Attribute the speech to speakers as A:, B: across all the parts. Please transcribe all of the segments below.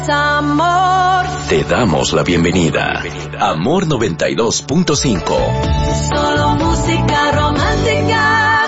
A: Amor.
B: Te damos la bienvenida. Amor 92.5.
A: Solo música romántica.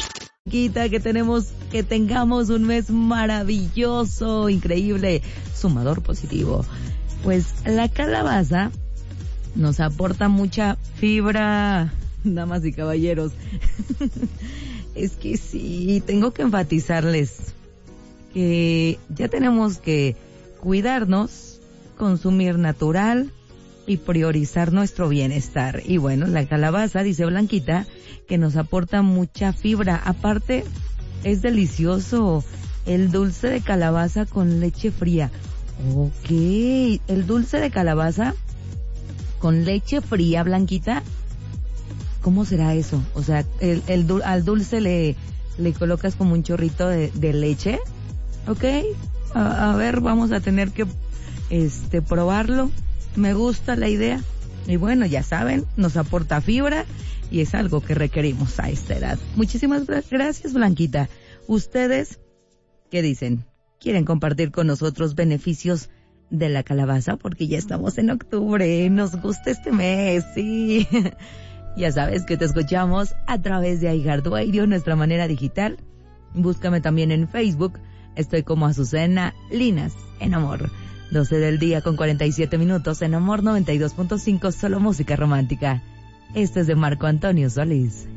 C: Que tengamos un mes maravilloso, increíble, sumador positivo. Pues la calabaza nos aporta mucha fibra, damas y caballeros. Es que sí, tengo que enfatizarles que ya tenemos que cuidarnos, consumir natural y priorizar nuestro bienestar. Y bueno, la calabaza, dice Blanquita, que nos aporta mucha fibra. Aparte, es delicioso el dulce de calabaza con leche fría. Ok, el dulce de calabaza con leche fría, Blanquita. ¿Cómo será eso? O sea, al dulce le colocas como un chorrito de leche. Ok, a ver, vamos a tener que probarlo. Me gusta la idea. Y bueno, ya saben, nos aporta fibra y es algo que requerimos a esta edad. Muchísimas gracias, Blanquita. ¿Ustedes qué dicen? ¿Quieren compartir con nosotros beneficios de la calabaza? Porque ya estamos en octubre, nos gusta este mes, sí. Ya sabes que te escuchamos a través de iHeartRadio, nuestra manera digital. Búscame también en Facebook. Estoy como Azucena Linas, en Amor. 12 del día con 47 minutos en Amor 92.5, solo música romántica. Este es de Marco Antonio Solís.